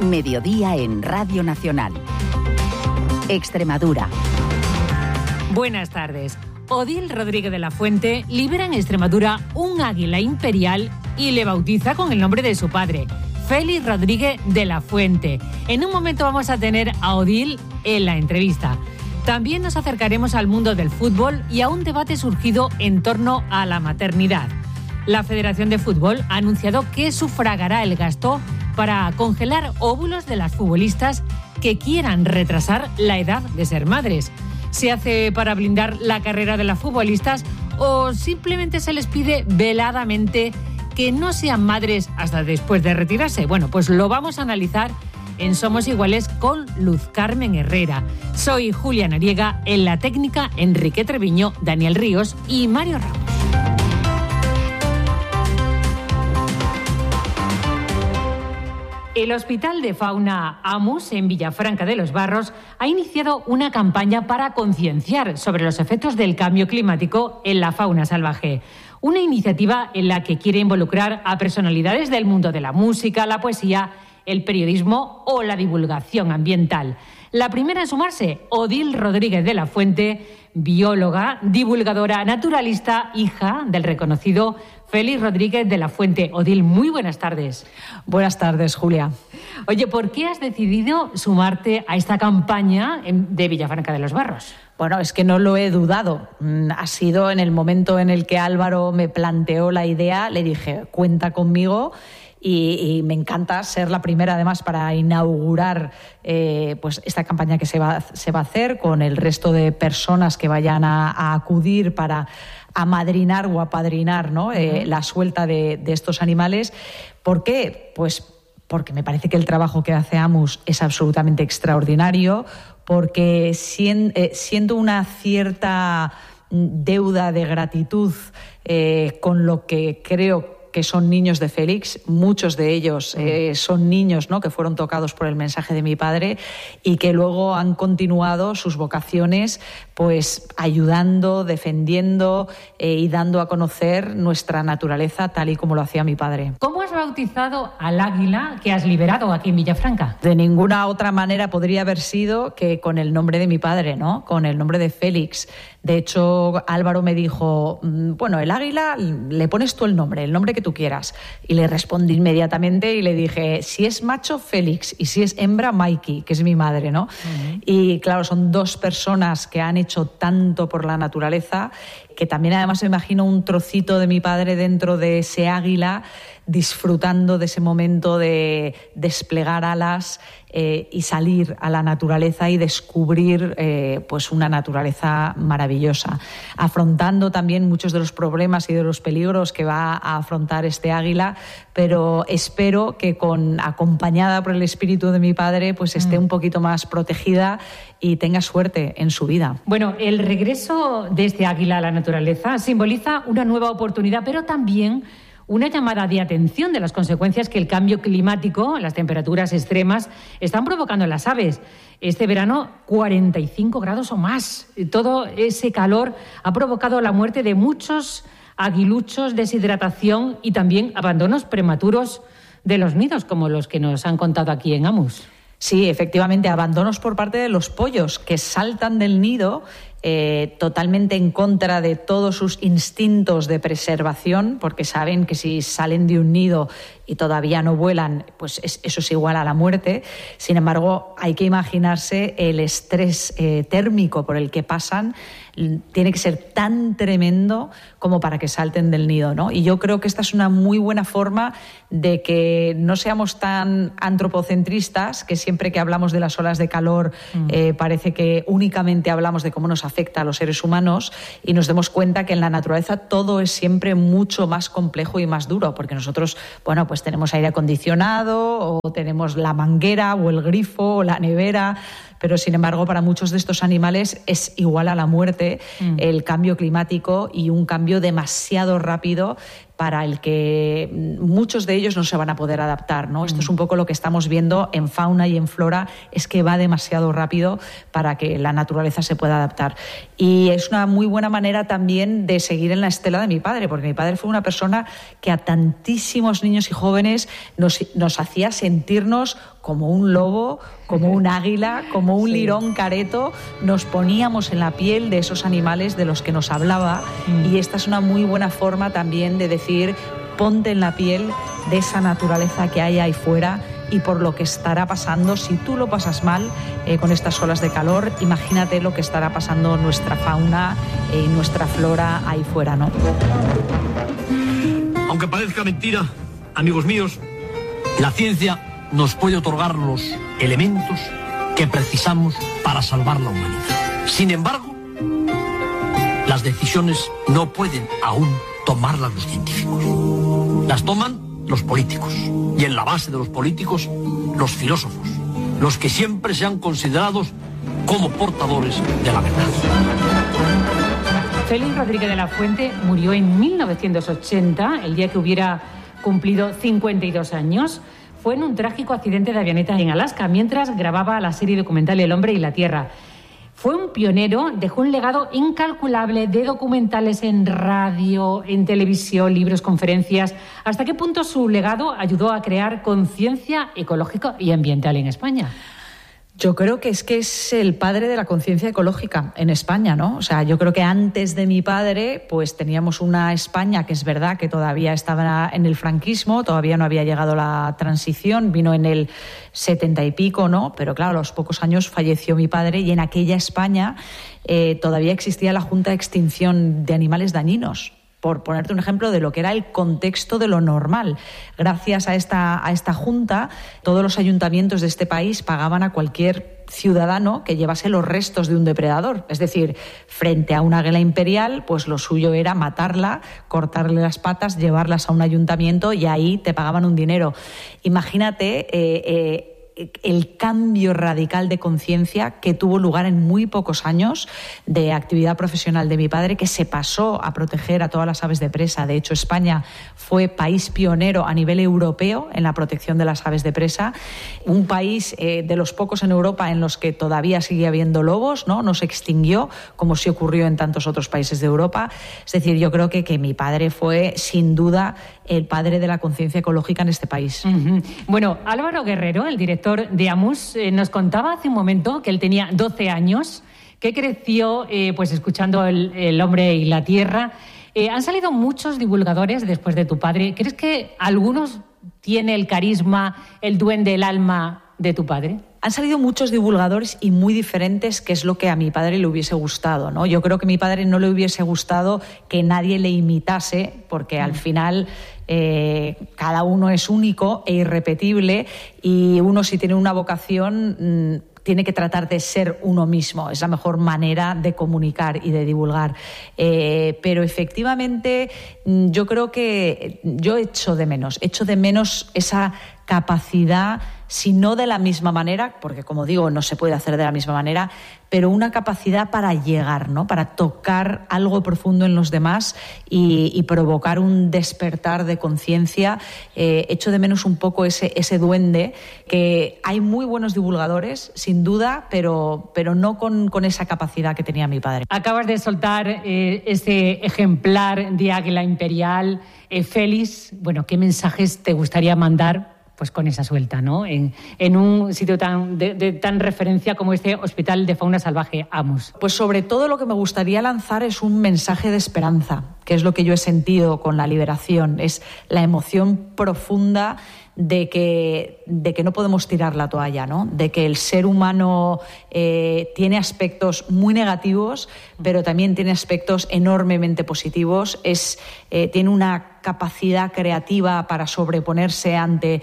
Mediodía en Radio Nacional. Extremadura. Buenas tardes. Odil Rodríguez de la Fuente libera en Extremadura un águila imperial y le bautiza con el nombre de su padre, Félix Rodríguez de la Fuente. En un momento vamos a tener a Odil en la entrevista. También nos acercaremos al mundo del fútbol y a un debate surgido en torno a la maternidad. La Federación de Fútbol ha anunciado que sufragará el gasto para congelar óvulos de las futbolistas que quieran retrasar la edad de ser madres. ¿Se hace para blindar la carrera de las futbolistas o simplemente se les pide veladamente que no sean madres hasta después de retirarse? Bueno, pues lo vamos a analizar en Somos Iguales con Luz Carmen Herrera. Soy Julia Noriega, en la técnica Enrique Treviño, Daniel Ríos y Mario Ramos. El Hospital de Fauna Amus, en Villafranca de los Barros, ha iniciado una campaña para concienciar sobre los efectos del cambio climático en la fauna salvaje. Una iniciativa en la que quiere involucrar a personalidades del mundo de la música, la poesía, el periodismo o la divulgación ambiental. La primera en sumarse, Odil Rodríguez de la Fuente, bióloga, divulgadora, naturalista, hija del reconocido Félix Rodríguez de la Fuente. Odil, muy buenas tardes. Buenas tardes, Julia. Oye, ¿por qué has decidido sumarte a esta campaña de Villafranca de los Barros? Bueno, es que no lo he dudado. Ha sido en el momento en el que Álvaro me planteó la idea, le dije, cuenta conmigo. Y me encanta ser la primera, además, para inaugurar pues esta campaña que se va a hacer con el resto de personas que vayan a acudir para amadrinar o apadrinar, ¿no? La suelta de estos animales. ¿Por qué? Pues porque me parece que el trabajo que hace Amus es absolutamente extraordinario, porque siendo una cierta deuda de gratitud con lo que creo que son niños de Félix, muchos de ellos son niños, ¿no?, que fueron tocados por el mensaje de mi padre y que luego han continuado sus vocaciones pues ayudando, defendiendo y dando a conocer nuestra naturaleza tal y como lo hacía mi padre. ¿Cómo has bautizado al águila que has liberado aquí en Villafranca? De ninguna otra manera podría haber sido que con el nombre de mi padre, ¿no?, con el nombre de Félix. De hecho, Álvaro me dijo, bueno, el águila le pones tú el nombre que tú quieras. Y le respondí inmediatamente y le dije, si es macho, Félix, y si es hembra, Mikey, que es mi madre, ¿no? Uh-huh. Y claro, son dos personas que han hecho tanto por la naturaleza, que también además me imagino un trocito de mi padre dentro de ese águila, disfrutando de ese momento de desplegar alas y salir a la naturaleza y descubrir pues una naturaleza maravillosa, afrontando también muchos de los problemas y de los peligros que va a afrontar este águila, pero espero que acompañada por el espíritu de mi padre pues esté un poquito más protegida y tenga suerte en su vida. Bueno, el regreso de este águila a la naturaleza simboliza una nueva oportunidad, pero también una llamada de atención de las consecuencias que el cambio climático, las temperaturas extremas, están provocando en las aves. Este verano, 45 grados o más. Todo ese calor ha provocado la muerte de muchos aguiluchos, deshidratación y también abandonos prematuros de los nidos, como los que nos han contado aquí en Amus. Sí, efectivamente, abandonos por parte de los pollos que saltan del nido totalmente en contra de todos sus instintos de preservación, porque saben que si salen de un nido y todavía no vuelan, pues eso es igual a la muerte. Sin embargo, hay que imaginarse el estrés térmico por el que pasan. Tiene que ser tan tremendo como para que salten del nido, ¿no? Y yo creo que esta es una muy buena forma de que no seamos tan antropocentristas, que siempre que hablamos de las olas de calor parece que únicamente hablamos de cómo nos afecta a los seres humanos, y nos demos cuenta que en la naturaleza todo es siempre mucho más complejo y más duro, porque nosotros, bueno, pues tenemos aire acondicionado o tenemos la manguera o el grifo o la nevera, pero sin embargo para muchos de estos animales es igual a la muerte el cambio climático, y un cambio demasiado rápido para el que muchos de ellos no se van a poder adaptar, ¿no? Esto es un poco lo que estamos viendo en fauna y en flora, es que va demasiado rápido para que la naturaleza se pueda adaptar. Y es una muy buena manera también de seguir en la estela de mi padre, porque mi padre fue una persona que a tantísimos niños y jóvenes nos hacía sentirnos como un lobo, como un águila, como un lirón careto. Nos poníamos en la piel de esos animales de los que nos hablaba, y esta es una muy buena forma también de decir: ponte en la piel de esa naturaleza que hay ahí fuera y por lo que estará pasando. Si tú lo pasas mal con estas olas de calor, imagínate lo que estará pasando nuestra fauna y nuestra flora ahí fuera, ¿no? Aunque parezca mentira, amigos míos, la ciencia nos puede otorgar los elementos que precisamos para salvar la humanidad. Sin embargo, las decisiones no pueden aún tomarlas los científicos. Las toman los políticos. Y en la base de los políticos, los filósofos, los que siempre se han considerado como portadores de la verdad. Félix Rodríguez de la Fuente murió en 1980, el día que hubiera cumplido 52 años. Fue en un trágico accidente de avioneta en Alaska, mientras grababa la serie documental El hombre y la tierra. Fue un pionero, dejó un legado incalculable de documentales en radio, en televisión, libros, conferencias. ¿Hasta qué punto su legado ayudó a crear conciencia ecológica y ambiental en España? Yo creo que es el padre de la conciencia ecológica en España, ¿no? O sea, yo creo que antes de mi padre, pues teníamos una España que es verdad que todavía estaba en el franquismo, todavía no había llegado la transición, vino en el 70 y pico, ¿no? Pero claro, a los pocos años falleció mi padre y en aquella España todavía existía la Junta de Extinción de Animales Dañinos, por ponerte un ejemplo de lo que era el contexto de lo normal. Gracias a esta junta, todos los ayuntamientos de este país pagaban a cualquier ciudadano que llevase los restos de un depredador. Es decir, frente a una águila imperial, pues lo suyo era matarla, cortarle las patas, llevarlas a un ayuntamiento y ahí te pagaban un dinero. Imagínate el cambio radical de conciencia que tuvo lugar en muy pocos años de actividad profesional de mi padre, que se pasó a proteger a todas las aves de presa. De hecho, España fue país pionero a nivel europeo en la protección de las aves de presa. Un país de los pocos en Europa en los que todavía sigue habiendo lobos, ¿no? No se extinguió, como sí ocurrió en tantos otros países de Europa. Es decir, yo creo que mi padre fue, sin duda, el padre de la conciencia ecológica en este país. Uh-huh. Bueno, Álvaro Guerrero, el director de Amus, nos contaba hace un momento que él tenía 12 años, que creció pues escuchando el hombre y la tierra. Han salido muchos divulgadores después de tu padre. ¿Crees que algunos tiene el carisma, el duende, el alma de tu padre? Han salido muchos divulgadores y muy diferentes, que es lo que a mi padre le hubiese gustado, ¿no? Yo creo que a mi padre no le hubiese gustado que nadie le imitase, porque al final cada uno es único e irrepetible, y uno, si tiene una vocación, tiene que tratar de ser uno mismo. Es la mejor manera de comunicar y de divulgar. Pero efectivamente yo creo que yo echo de menos esa capacidad, si no de la misma manera, porque como digo, no se puede hacer de la misma manera, pero una capacidad para llegar, ¿no? Para tocar algo profundo en los demás y provocar un despertar de conciencia. Echo de menos un poco ese duende, que hay muy buenos divulgadores, sin duda, pero no con esa capacidad que tenía mi padre. Acabas de soltar ese ejemplar de águila imperial, Félix. Bueno, ¿qué mensajes te gustaría mandar pues con esa suelta, ¿no? En un sitio de tan referencia como este Hospital de Fauna Salvaje Amus? Pues sobre todo lo que me gustaría lanzar es un mensaje de esperanza, que es lo que yo he sentido con la liberación, es la emoción profunda de que no podemos tirar la toalla, ¿no? De que el ser humano tiene aspectos muy negativos, pero también tiene aspectos enormemente positivos. Tiene una capacidad creativa para sobreponerse ante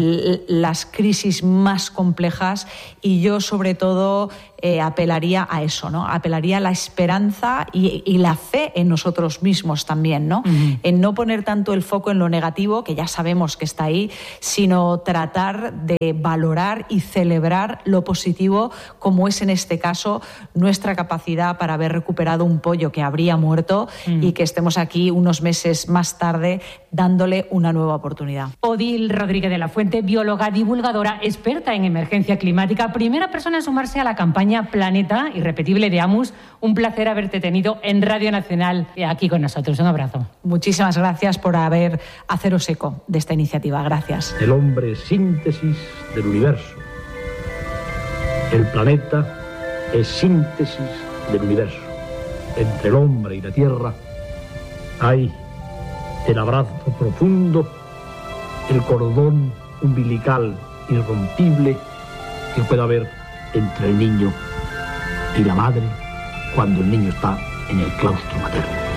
las crisis más complejas, y yo sobre todo apelaría a eso, ¿no? Apelaría a la esperanza y la fe en nosotros mismos también, ¿no? En no poner tanto el foco en lo negativo, que ya sabemos que está ahí, sino tratar de valorar y celebrar lo positivo, como es en este caso nuestra capacidad para haber recuperado un pollo que habría muerto y que estemos aquí unos meses más tarde dándole una nueva oportunidad. Odil Rodríguez de la Fuente, bióloga, divulgadora, experta en emergencia climática, primera persona en sumarse a la campaña Planeta Irrepetible de Amus. Un placer haberte tenido en Radio Nacional aquí con nosotros. Un abrazo. Muchísimas gracias por haceros eco de esta iniciativa. Gracias. El hombre es síntesis del universo. El planeta es síntesis del universo. Entre el hombre y la tierra hay el abrazo profundo, el cordón umbilical irrompible que puede haber entre el niño y la madre cuando el niño está en el claustro materno.